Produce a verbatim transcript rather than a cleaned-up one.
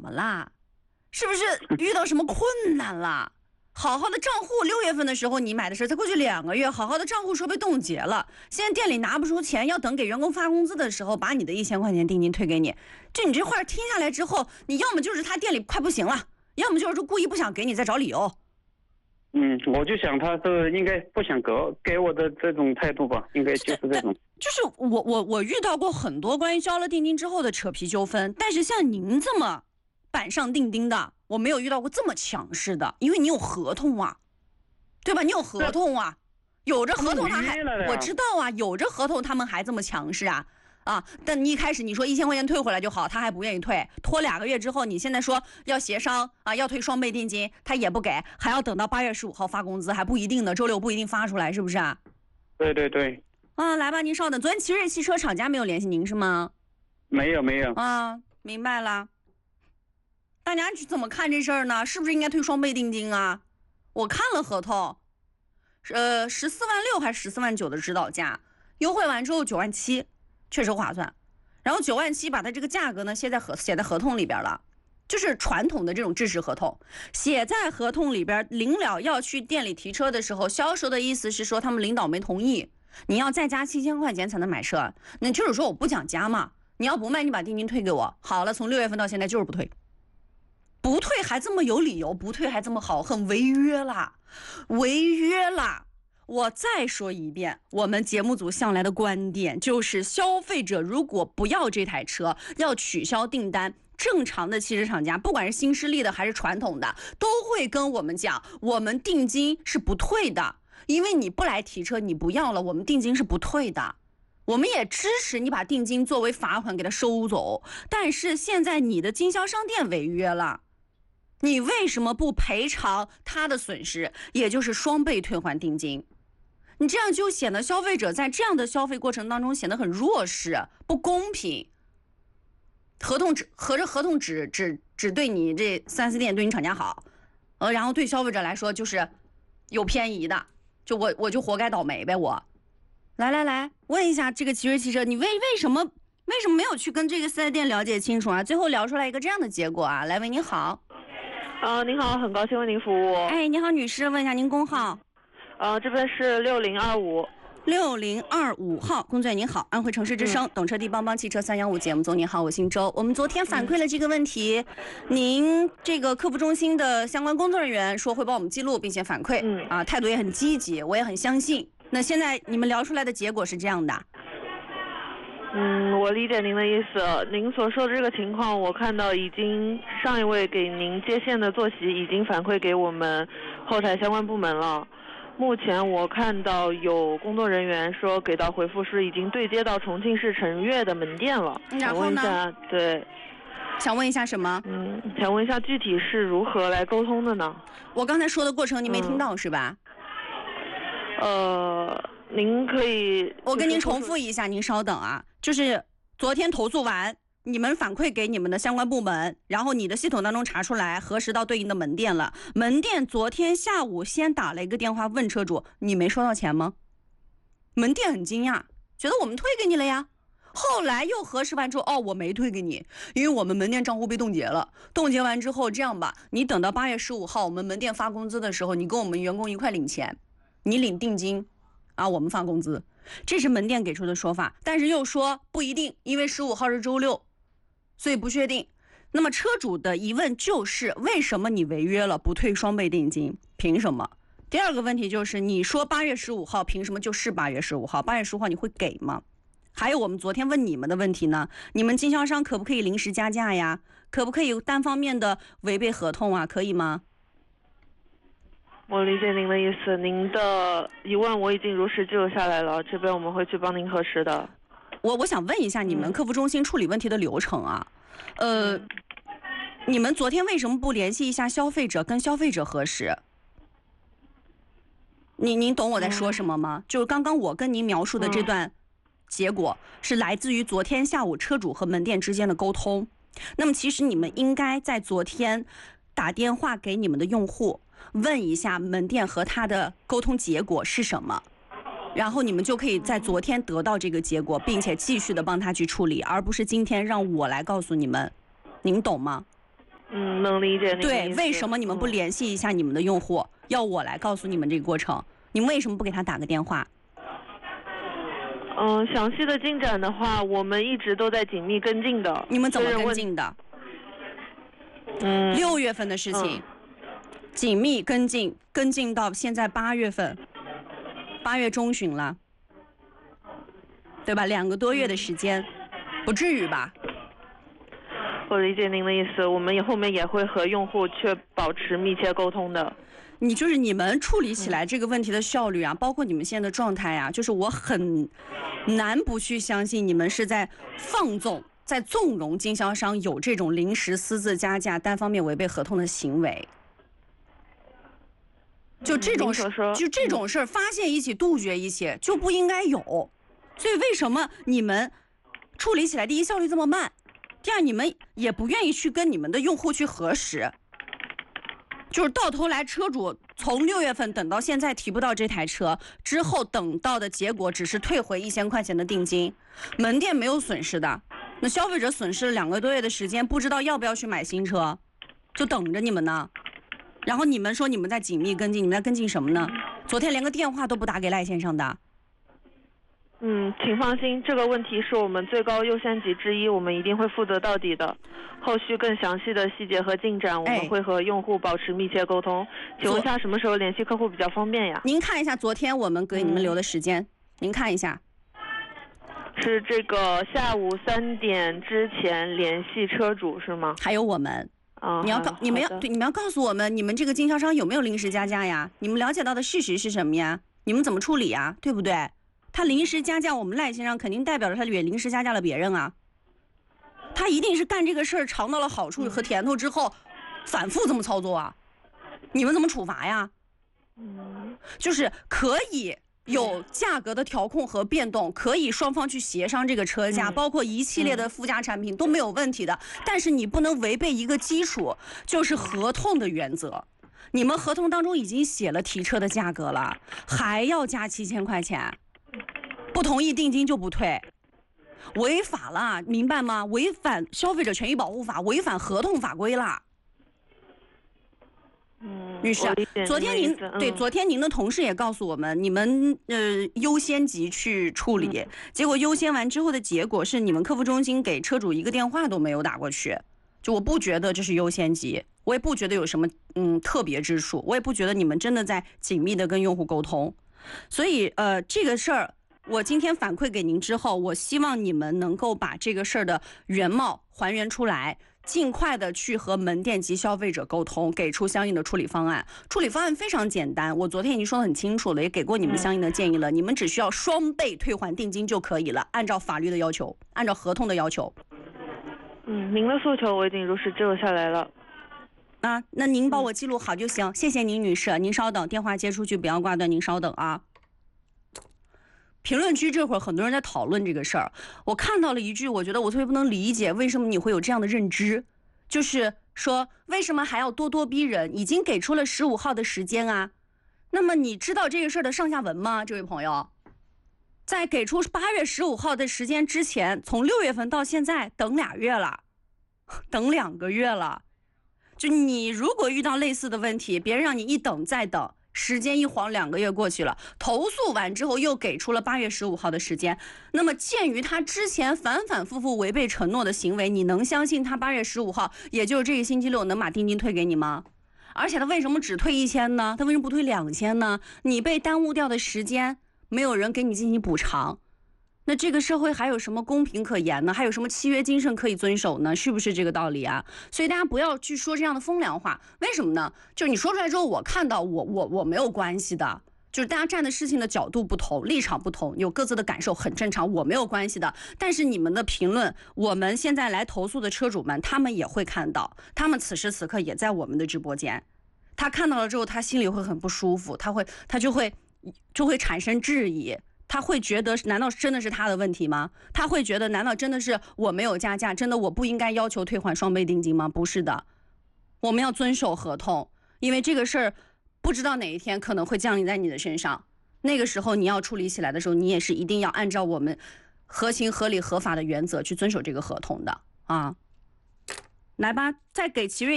么啦？是不是遇到什么困难了？好好的账户，六月份的时候你买的时候才过去两个月，好好的账户说被冻结了，现在店里拿不出钱，要等给员工发工资的时候，把你的一千块钱定金退给你。就你这话听下来之后，你要么就是他店里快不行了，要么就是故意不想给你，再找理由。 嗯，我就想他是应该不想给给我的这种态度吧，应该就是这种。 就是我我我遇到过很多关于交了定金之后的扯皮纠纷，但是像您这么板上钉钉的，我没有遇到过这么强势的，因为你有合同啊，对吧？你有合同啊，有着合同他还我知道啊，有着合同他们还这么强势啊啊！但你一开始你说一千块钱退回来就好，他还不愿意退，拖两个月之后，你现在说要协商啊，要退双倍定金，他也不给，还要等到八月十五号发工资，还不一定呢，周六不一定发出来，是不是啊？ 对对对。 啊，来吧，您稍等，昨天奇瑞汽车厂家没有联系您是吗？ 没有没有。 啊，明白了。大家怎么看这事儿呢？是不是应该退双倍定金啊？我看了合同，呃，十四万六还是十四万九的指导价，优惠完之后九万七，确实划算。然后九万七把它这个价格呢写在合写在合同里边了，就是传统的这种制式合同，写在合同里边。临了要去店里提车的时候，销售的意思是说他们领导没同意，你要再加七千块钱才能买车。那就是说我不讲加嘛，你要不卖你把定金退给我。好了，从六月份到现在就是不退。不退还这么有理由，不退还这么好，很违约啦，违约啦！我再说一遍，我们节目组向来的观点就是，消费者如果不要这台车，要取消订单，正常的汽车厂家，不管是新势力的还是传统的，都会跟我们讲，我们定金是不退的，因为你不来提车，你不要了，我们定金是不退的。我们也支持你把定金作为罚款给他收走，但是现在你的经销商店违约了。你为什么不赔偿他的损失，也就是双倍退还定金？你这样就显得消费者在这样的消费过程当中显得很弱势，不公平。合同只合着合同只只只对你这 四 S 店对你厂家好，呃，然后对消费者来说就是有偏移的，就我我就活该倒霉呗我。来来来，问一下这个奇瑞汽车，你为为什么为什么没有去跟这个四 S 店了解清楚啊？最后聊出来一个这样的结果啊？来，喂，你好。 呃，您好，很高兴为您服务。 哎，你好，女士，问一下您工号。 呃，这边是六零二五。 六零二五号，工作人员您好，安徽城市之声、嗯、懂车帝帮帮汽车三幺五节目总，您好，我姓周。我们昨天反馈了这个问题，嗯、您这个客服中心的相关工作人员说会帮我们记录并且反馈，嗯啊，态度也很积极，我也很相信。那现在你们聊出来的结果是这样的。 嗯，我理解您的意思。您所说的这个情况，我看到已经上一位给您接线的坐席已经反馈给我们后台相关部门了。目前我看到有工作人员说给到回复是已经对接到重庆市晨悦的门店了。 然后呢？ 想问一下，对， 想问一下什么？ 嗯，想问一下具体是如何来沟通的呢？ 我刚才说的过程你没听到、嗯、是吧？ 呃，您可以， 我跟您重复一下，您稍等啊。就是昨天投诉完，你们反馈给你们的相关部门，然后你的系统当中查出来，核实到对应的门店了。门店昨天下午先打了一个电话问车主，你没收到钱吗？门店很惊讶，觉得我们退给你了呀。后来又核实完之后，哦，我没退给你，因为我们门店账户被冻结了。冻结完之后，这样吧，你等到八月十五号我们门店发工资的时候，你跟我们员工一块领钱，你领定金，啊，我们发工资。这是门店给出的说法，但是又说不一定，因为十五号是周六，所以不确定。那么车主的疑问就是为什么你违约了不退双倍定金？凭什么？第二个问题就是你说八月十五号凭什么就是八月十五号？八月十五号你会给吗？还有我们昨天问你们的问题呢，你们经销商可不可以临时加价呀？可不可以单方面的违背合同啊？可以吗？ 我理解您的意思，您的疑问我已经如实记录下来了，这边我们会去帮您核实的。 我我想问一下你们客服中心处理问题的流程啊，呃，你们昨天为什么不联系一下消费者，跟消费者核实？您您懂我在说什么吗？就是刚刚我跟您描述的这段结果是来自于昨天下午车主和门店之间的沟通。那么其实你们应该在昨天打电话给你们的用户，问一下门店和他的沟通结果是什么，然后你们就可以在昨天得到这个结果，并且继续的帮他去处理，而不是今天让我来告诉你们，您懂吗？ 嗯，能理解您的对， 意思为什么你们不联系一下你们的用户？嗯、要我来告诉你们这个过程，你们为什么不给他打个电话？ 嗯，详细的进展的话，我们一直都在紧密跟进的。 你们怎么跟进的？ 嗯， 六月份的事情，嗯、紧密跟进，跟进到现在八月份，八月中旬了，对吧？两个多月的时间，不至于吧？ 我理解您的意思，我们后面也会和用户去保持密切沟通的。 你就是你们处理起来这个问题的效率啊，嗯、包括你们现在的状态啊，就是我很难不去相信你们是在放纵、在纵容经销商有这种临时私自加价、单方面违背合同的行为。就这种事， 嗯、 就这种事儿，发现一起，杜绝一起，就不应该有。所以为什么你们处理起来，第一效率这么慢？第二，你们也不愿意去跟你们的用户去核实，就是到头来车主从六月份等到现在提不到这台车，之后等到的结果只是退回一千块钱的定金，门店没有损失的，那消费者损失了两个多月的时间，不知道要不要去买新车，就等着你们呢。然后你们说你们在紧密跟进，你们在跟进什么呢？昨天连个电话都不打给赖先生的。 嗯，请放心，这个问题是我们最高优先级之一，我们一定会负责到底的。后续更详细的细节和进展，我们会和用户保持密切沟通。哎、请问一下，什么时候联系客户比较方便呀？ 您看一下昨天我们给你们留的时间，嗯、您看一下。 是这个下午三点之前联系车主是吗？ 还有我们。 啊、 你要告你们要对你们要告诉我们，你们这个经销商有没有临时加价呀？你们了解到的事实是什么呀？你们怎么处理呀？对不对？他临时加价，我们赖先生肯定代表着他也临时加价了别人啊。他一定是干这个事儿尝到了好处和甜头之后，反复这么操作啊。你们怎么处罚呀？ 嗯， 就是可以有价格的调控和变动，可以双方去协商这个车价，嗯、包括一系列的附加产品都没有问题的。但是你不能违背一个基础，就是合同的原则。你们合同当中已经写了提车的价格了，还要加七千块钱。不同意定金就不退，违法了，明白吗？违反消费者权益保护法，违反合同法规了。 嗯， 女士，昨天您、嗯、对昨天您的同事也告诉我们，你们呃优先级去处理，嗯、结果优先完之后的结果是你们客服中心给车主一个电话都没有打过去。就我不觉得这是优先级，我也不觉得有什么嗯特别之处，我也不觉得你们真的在紧密的跟用户沟通，所以呃这个事儿。我今天反馈给您之后，我希望你们能够把这个事儿的原貌还原出来，尽快的去和门店及消费者沟通，给出相应的处理方案。处理方案非常简单，我昨天已经说得很清楚了，也给过你们相应的建议了，嗯、你们只需要双倍退还定金就可以了，按照法律的要求，按照合同的要求。 嗯，您的诉求我已经如实记录下来了。 啊，那您帮我记录好就行，谢谢您，女士，您稍等，电话接出去不要挂断，您稍等啊。评论区这会儿很多人在讨论这个事儿，我看到了一句，我觉得我特别不能理解，为什么你会有这样的认知，就是说为什么还要咄咄逼人？已经给出了十五号的时间啊，那么你知道这个事儿的上下文吗？这位朋友，在给出八月十五号的时间之前，从六月份到现在等俩月了，等两个月了，就你如果遇到类似的问题，别人让你一等再等。时间一晃两个月过去了，投诉完之后又给出了八月十五号的时间。那么鉴于他之前反反复复违背承诺的行为，你能相信他八月十五号，也就是这个星期六能把定金退给你吗？而且他为什么只退一千呢？他为什么不退两千呢？你被耽误掉的时间，没有人给你进行补偿。那这个社会还有什么公平可言呢？还有什么契约精神可以遵守呢？是不是这个道理啊？所以大家不要去说这样的风凉话。为什么呢？就是你说出来之后，我看到我我我没有关系的，就是大家站的事情的角度不同，立场不同，有各自的感受，很正常，我没有关系的。但是你们的评论，我们现在来投诉的车主们，他们也会看到，他们此时此刻也在我们的直播间，他看到了之后，他心里会很不舒服，他会他就会就会产生质疑。他会觉得难道真的是他的问题吗？他会觉得难道真的是我没有加价，真的我不应该要求退还双倍定金吗？不是的，我们要遵守合同，因为这个事儿不知道哪一天可能会降临在你的身上，那个时候你要处理起来的时候，你也是一定要按照我们合情合理合法的原则去遵守这个合同的啊。来吧，再给奇瑞